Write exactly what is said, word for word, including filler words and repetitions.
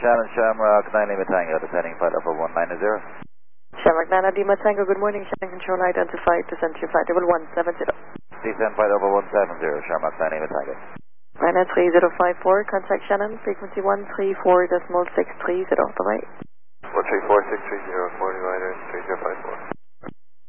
Shannon, Shamrock, nine Lima Tango, descending flight level one nine zero. Shamrock nine Lima Tango, good morning. Shannon Control identified, descend to your flight level one seven zero. Descend flight level one seven zero, Shamrock nine Lima Tango. Ryanair three zero five four, contact Shannon, frequency one three four point six three zero, bye-bye. one three four six three zero, forty Ryanair three zero five four.